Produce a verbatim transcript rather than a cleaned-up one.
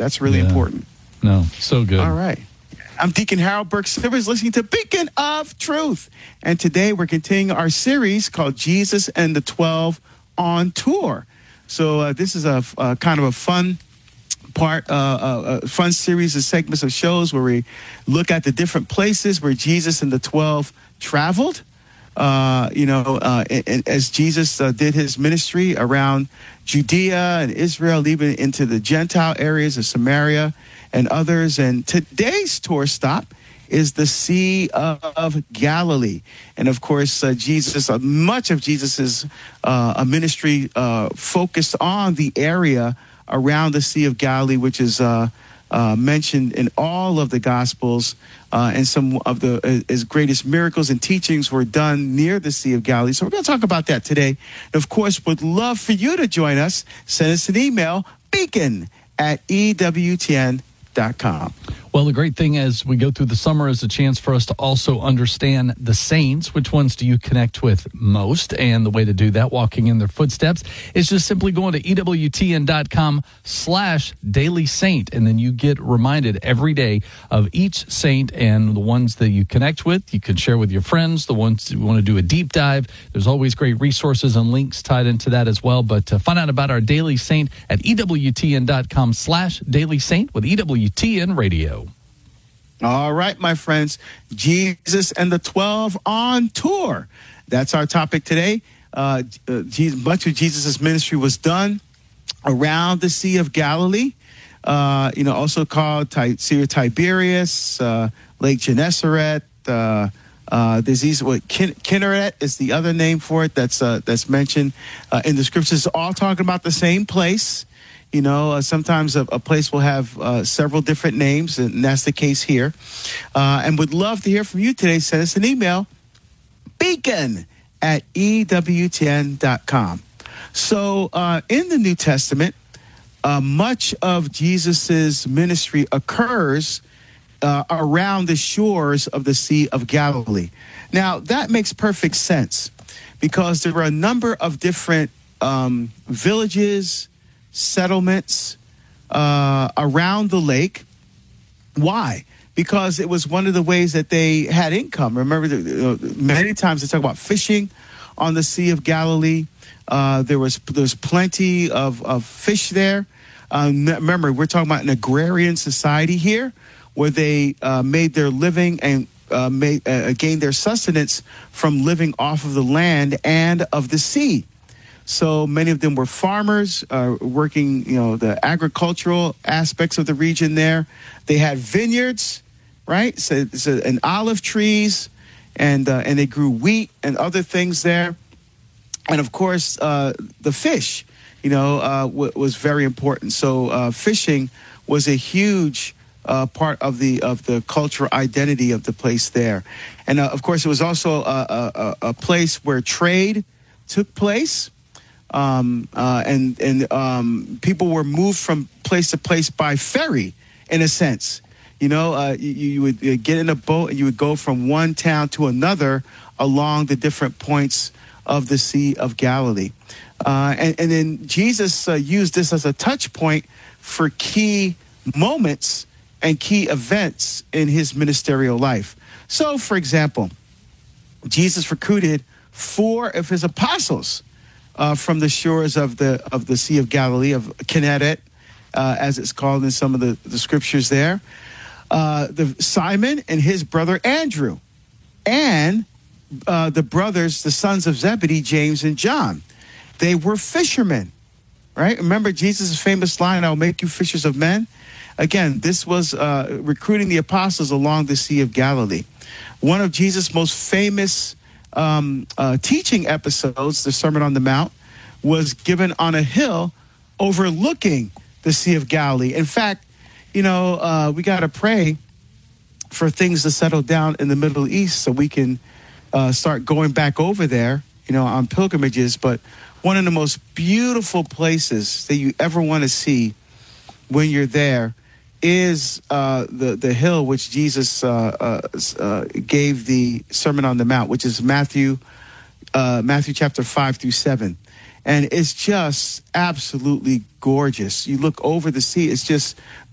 That's really Yeah. important. No, so good. All right. I'm Deacon Harold Burke Silvers, listening to Beacon of Truth. And today we're continuing our series called Jesus and the twelve on Tour. So uh, this is a uh, kind of a fun part, uh, uh, a fun series of segments of shows where we look at the different places where Jesus and the twelve traveled. Uh, you know, uh, and, and as Jesus uh, did his ministry around Judea and Israel, even into the Gentile areas of Samaria and others. And today's tour stop is the Sea of Galilee. And of course, uh, Jesus, uh, much of Jesus's uh, ministry uh, focused on the area around the Sea of Galilee, which is uh, uh, mentioned in all of the Gospels. Uh, and some of the uh, his greatest miracles and teachings were done near the Sea of Galilee. So we're going to talk about that today. And of course, would love for you to join us. Send us an email, beacon at E W T N dot com. Well, the great thing as we go through the summer is a chance for us to also understand the saints. Which ones do you connect with most? And the way to do that, walking in their footsteps, is just simply going to E W T N dot com slash daily saint. And then you get reminded every day of each saint and the ones that you connect with. You can share with your friends, the ones who want to do a deep dive. There's always great resources and links tied into that as well. But to find out about our daily saint at E W T N dot com slash daily saint with E W T N Radio. All right, my friends, Jesus and the twelve on tour. That's our topic today. Uh, uh, Jesus, much of Jesus' ministry was done around the Sea of Galilee, uh, you know, also called Ti- Sea of Tiberias, uh, Lake Gennesaret. Uh, uh, there's these, what, Kin- Kinneret is the other name for it that's uh, that's mentioned uh, in the scriptures, all talking about the same place. You know, uh, sometimes a, a place will have uh, several different names, and that's the case here. Uh, and would love to hear from you today. Send us an email, beacon at E W T N dot com. So uh, in the New Testament, uh, much of Jesus's ministry occurs uh, around the shores of the Sea of Galilee. Now, that makes perfect sense because there were a number of different um, villages, settlements uh, around the lake. Why? Because it was one of the ways that they had income. Remember, uh, many times they talk about fishing on the Sea of Galilee. Uh, there was there's plenty of, of fish there. Uh, remember, we're talking about an agrarian society here where they uh, made their living and uh, made, uh, gained their sustenance from living off of the land and of the sea. So many of them were farmers, uh, working, you know, the agricultural aspects of the region there. They had vineyards, right? So, so and olive trees, and uh, and they grew wheat and other things there. And of course, uh, the fish, you know, uh, w- was very important. So uh, fishing was a huge uh, part of the of the cultural identity of the place there. And uh, of course, it was also a, a, a place where trade took place. Um, uh, and and um, people were moved from place to place by ferry, in a sense. You know, uh, you, you would get in a boat and you would go from one town to another along the different points of the Sea of Galilee. Uh, and, and then Jesus uh, used this as a touch point for key moments and key events in his ministerial life. So, for example, Jesus recruited four of his apostles Uh, from the shores of the of the Sea of Galilee, of Kinneret, uh, as it's called in some of the, the scriptures there. Uh, the Simon and his brother Andrew, and uh, the brothers, the sons of Zebedee, James and John. They were fishermen, right? Remember Jesus' famous line, "I'll make you fishers of men." Again, this was uh, recruiting the apostles along the Sea of Galilee. One of Jesus' most famous Um, uh, teaching episodes, the Sermon on the Mount, was given on a hill overlooking the Sea of Galilee. In fact, you know, uh, we got to pray for things to settle down in the Middle East so we can uh, start going back over there, you know, on pilgrimages. But one of the most beautiful places that you ever want to see when you're there is uh, the the hill which Jesus uh, uh, uh, gave the Sermon on the Mount, which is Matthew uh, Matthew chapter five through seven, and it's just absolutely gorgeous. You look over the sea; it's just